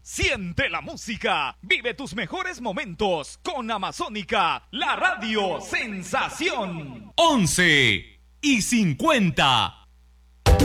Siente la música, vive tus mejores momentos con Amazónica, la radio sensación. 11:50.